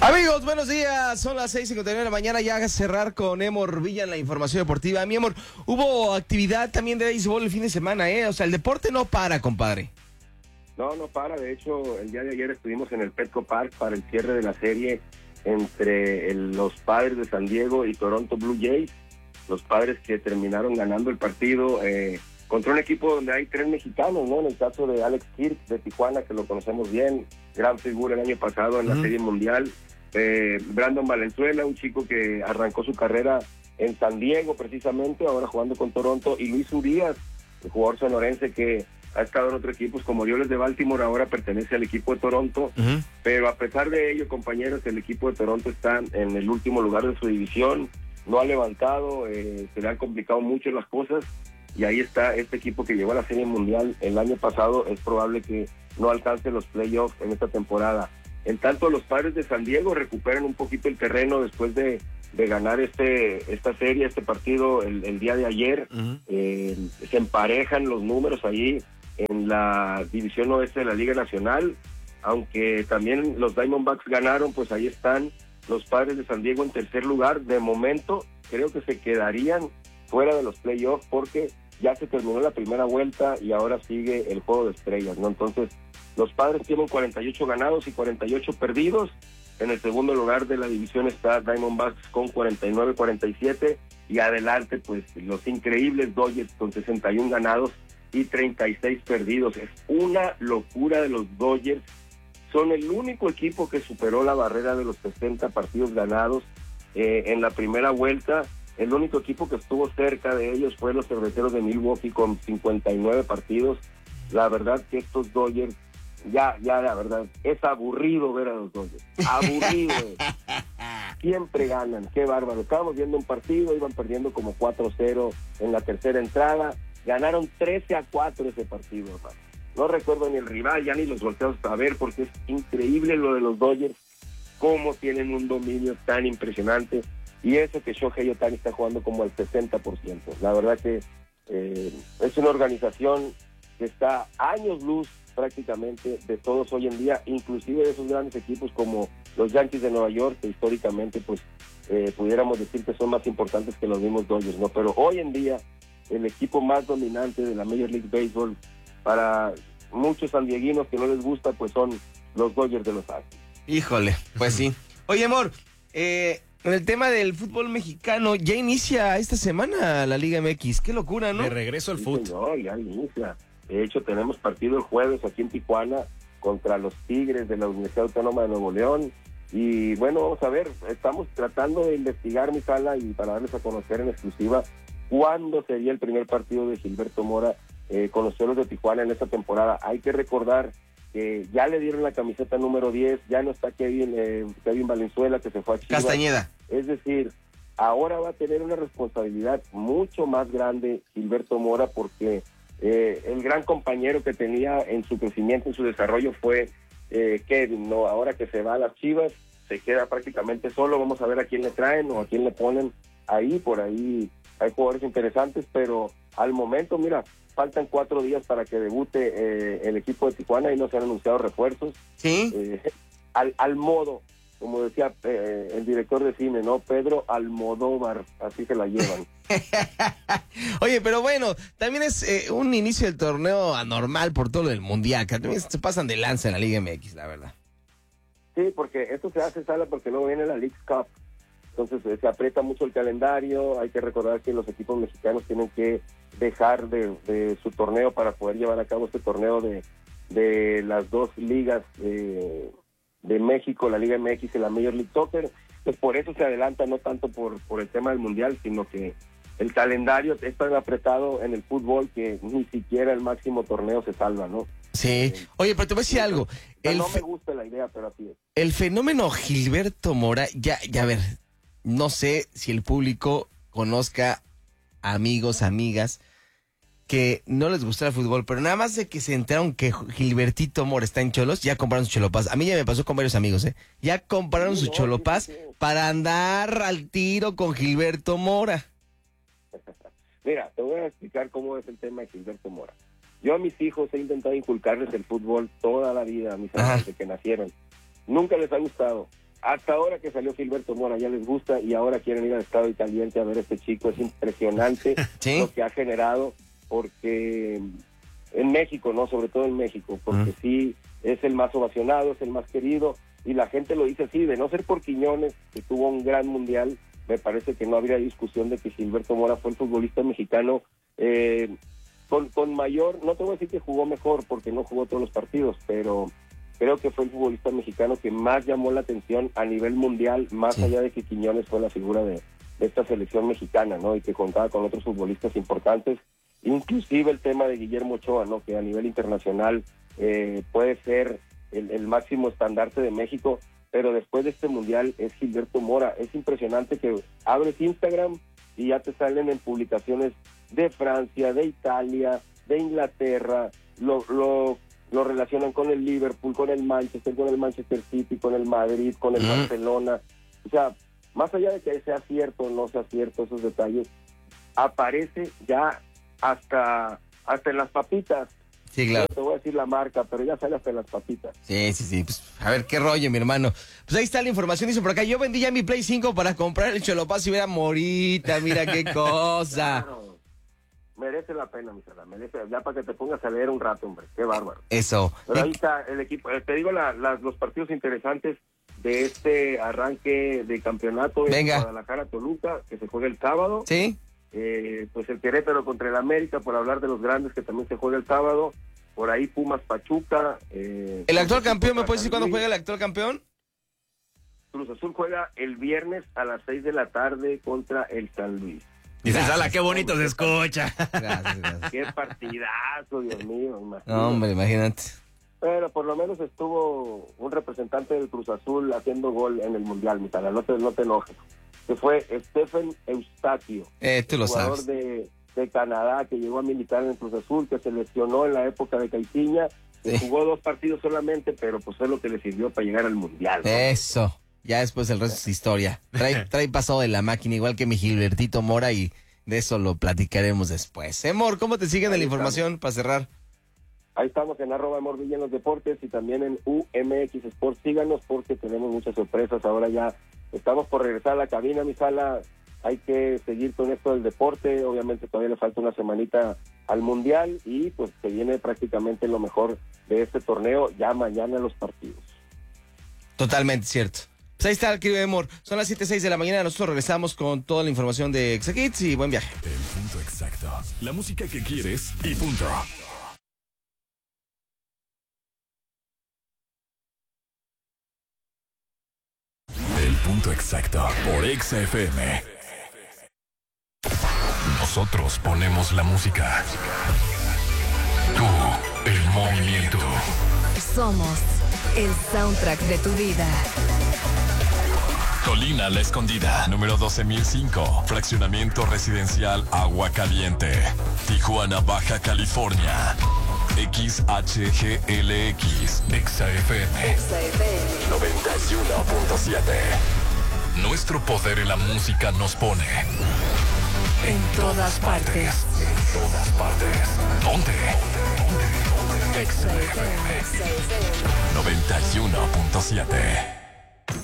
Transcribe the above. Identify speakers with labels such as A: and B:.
A: Amigos, buenos días. Son las 6:59 de la mañana. Ya a cerrar con Emor Villa en la información deportiva. Mi amor, hubo actividad también de béisbol el fin de semana, ¿eh? O sea, el deporte no para, compadre.
B: No para. De hecho, el día de ayer estuvimos en el Petco Park para el cierre de la serie entre los Padres de San Diego y Toronto Blue Jays. Los Padres que terminaron ganando el partido contra un equipo donde hay 3 mexicanos, ¿no? En el caso de Alex Kirk de Tijuana, que lo conocemos bien, gran figura el año pasado en la Serie Mundial. Brandon Valenzuela, un chico que arrancó su carrera en San Diego precisamente, ahora jugando con Toronto, y Luis Urias, el jugador sonorense que ha estado en otros equipos como Orioles de Baltimore, ahora pertenece al equipo de Toronto, pero a pesar de ello, compañeros, el equipo de Toronto está en el último lugar de su división, no ha levantado, se le han complicado mucho las cosas, y ahí está este equipo que llegó a la Serie Mundial el año pasado. Es probable que no alcance los playoffs en esta temporada. En tanto, los Padres de San Diego recuperan un poquito el terreno después de ganar esta serie, este partido el día de ayer. Se emparejan los números ahí en la división oeste de la Liga Nacional, aunque también los Diamondbacks ganaron, pues ahí están los Padres de San Diego en tercer lugar. De momento creo que se quedarían fuera de los playoffs porque ya se terminó la primera vuelta y ahora sigue el juego de estrellas, ¿no? Entonces, los Padres tienen 48 ganados y 48 perdidos. En el segundo lugar de la división está Diamondbacks con 49-47. Y adelante, pues, los increíbles Dodgers con 61 ganados y 36 perdidos. Es una locura de los Dodgers. Son el único equipo que superó la barrera de los 60 partidos ganados en la primera vuelta. El único equipo que estuvo cerca de ellos fue los Cerveceros de Milwaukee con 59 partidos. La verdad que estos Dodgers, ya la verdad, es aburrido ver a los Dodgers. Aburrido. Siempre ganan, qué bárbaro. Estábamos viendo un partido, iban perdiendo como 4-0 en la tercera entrada. Ganaron 13-4 ese partido, hermano. No recuerdo ni el rival, ya ni los volteamos a ver, porque es increíble lo de los Dodgers, cómo tienen un dominio tan impresionante. Y eso que Shohei Ohtani está jugando como al 60%. La verdad que es una organización que está años luz prácticamente de todos hoy en día, inclusive de esos grandes equipos como los Yankees de Nueva York, que históricamente pues pudiéramos decir que son más importantes que los mismos Dodgers, ¿no? Pero hoy en día el equipo más dominante de la Major League Baseball, para muchos sandieguinos que no les gusta, pues son los Dodgers de Los Ángeles.
A: Híjole, pues sí. Oye, amor, en el tema del fútbol mexicano, ya inicia esta semana la Liga MX. Qué locura, ¿no?
C: De regreso al fútbol.
B: No, ya inicia. De hecho, tenemos partido el jueves aquí en Tijuana contra los Tigres de la Universidad Autónoma de Nuevo León. Y bueno, vamos a ver, estamos tratando de investigar, mi sala, y para darles a conocer en exclusiva cuándo sería el primer partido de Gilberto Mora con los Toros de Tijuana en esta temporada. Hay que recordar que ya le dieron la camiseta número 10, ya no está Kevin Valenzuela, que se fue a Chivas.
A: Castañeda.
B: Es decir, ahora va a tener una responsabilidad mucho más grande Gilberto Mora, porque el gran compañero que tenía en su crecimiento, en su desarrollo fue Kevin, ¿no? Ahora que se va a las Chivas, se queda prácticamente solo. Vamos a ver a quién le traen o a quién le ponen ahí. Por ahí hay jugadores interesantes, pero al momento, mira, faltan 4 días para que debute el equipo de Tijuana y no se han anunciado refuerzos.
A: Sí.
B: Al modo, como decía el director de cine, ¿no? Pedro Almodóvar, así se la llevan.
A: Oye, pero bueno, también es un inicio del torneo anormal por todo lo del Mundial, que también se pasan de lanza en la Liga MX, la verdad.
B: Sí, porque esto se hace, sala, porque luego viene la Leagues Cup. Entonces se aprieta mucho el calendario. Hay que recordar que los equipos mexicanos tienen que dejar de su torneo para poder llevar a cabo este torneo de las dos ligas de México, la Liga MX y la Major League Soccer. Pues por eso se adelanta, no tanto por el tema del Mundial, sino que el calendario es tan apretado en el fútbol que ni siquiera el máximo torneo se salva, ¿no?
A: Sí. Oye, pero te voy a decir algo.
B: No me gusta la idea, pero así es.
A: El fenómeno Gilberto Mora, ya a ver, no sé si el público conozca amigos, amigas, que no les gusta el fútbol, pero nada más de que se enteraron que Gilbertito Mora está en Cholos, ya compraron su Cholopaz. A mí ya me pasó con varios amigos, ya compraron su Cholopaz para andar al tiro con Gilberto Mora.
B: Mira, te voy a explicar cómo es el tema de Gilberto Mora. Yo a mis hijos he intentado inculcarles el fútbol toda la vida, a mis hijos desde que nacieron. Nunca les ha gustado. hasta ahora que salió Gilberto Mora ya les gusta y ahora quieren ir al Estadio Caliente a ver a este chico. Es impresionante
A: ¿Sí?
B: lo que ha generado, porque en México, ¿no? Sobre todo en México, porque sí es el más ovacionado, es el más querido, y la gente lo dice así, de no ser por Quiñones, que tuvo un gran mundial, me parece que no habría discusión de que Gilberto Mora fue el futbolista mexicano con mayor, no te voy a decir que jugó mejor, porque no jugó todos los partidos, pero creo que fue el futbolista mexicano que más llamó la atención a nivel mundial, más allá de que Quiñones fue la figura de esta selección mexicana, ¿no? Y que contaba con otros futbolistas importantes, inclusive el tema de Guillermo Ochoa, ¿no? Que a nivel internacional puede ser el máximo estandarte de México, pero después de este mundial es Gilberto Mora. Es impresionante que abres Instagram y ya te salen en publicaciones de Francia, de Italia, de Inglaterra, lo relacionan con el Liverpool, con el Manchester City, con el Madrid, con el Barcelona. O sea, más allá de que sea cierto o no sea cierto esos detalles, aparece ya hasta en las papitas.
A: Sí, claro.
B: No te voy a decir la marca, pero ya sale hasta en las papitas.
A: Sí. Pues, a ver, qué rollo, mi hermano. Pues ahí está la información. Dice por acá, yo vendí ya mi Play 5 para comprar el Cholopazo y ver a Morita. Mira qué cosa.
B: Claro. Merece la pena, mi Sala. Merece, ya para que te pongas a leer un rato, hombre. Qué bárbaro.
A: Eso.
B: Pero ahí está el equipo. Te digo los partidos interesantes de este arranque de campeonato en Guadalajara-Toluca, que se juega el sábado.
A: Sí.
B: Pues el Querétaro contra el América, por hablar de los grandes, que también se juega el sábado. Por ahí Pumas-Pachuca.
A: ¿El actual campeón, me puedes decir cuándo juega el actual campeón?
B: Cruz Azul juega el viernes a las 6 de la tarde contra el San Luis.
C: Dice Sala, qué bonito se escucha.
A: Gracias.
B: Qué partidazo, Dios mío. Imagínate.
A: No, hombre, imagínate.
B: Pero por lo menos estuvo un representante del Cruz Azul haciendo gol en el Mundial, mi Sala, no te enojes. Que fue Stephen Eustaquio,
A: tú lo
B: jugador
A: sabes.
B: de Canadá, que llegó a militar en el Cruz Azul, que se lesionó en la época de Caixinha, que jugó 2 partidos solamente, pero pues fue lo que le sirvió para llegar al Mundial, ¿no?
A: Eso. Ya después el resto es historia. Trae pasado de la máquina, igual que mi Gilbertito Mora, y de eso lo platicaremos después. Amor, ¿cómo te siguen en la información para cerrar?
B: Ahí estamos en @AmorVilla en los deportes y también en UMX Sports. Síganos porque tenemos muchas sorpresas. Ahora ya estamos por regresar a la cabina, mi Sala. Hay que seguir con esto del deporte. Obviamente todavía le falta una semanita al Mundial y pues se viene prácticamente lo mejor de este torneo. Ya mañana los partidos.
A: Totalmente cierto. Pues ahí está, querido Amor. Son las 7:06 de la mañana. Nosotros regresamos con toda la información de Exa Kids y buen viaje.
D: El punto exacto. La música que quieres y punto. El punto exacto por Exa FM. Nosotros ponemos la música. Tú, el movimiento.
E: Somos el soundtrack de tu vida.
D: Colina La Escondida, número 12005, fraccionamiento residencial Agua Caliente, Tijuana, Baja California. XHGLX, Exa FM 91.7. Nuestro poder en la música nos pone
E: En todas partes.
D: En todas partes. ¿Dónde? Exa FM 91.7.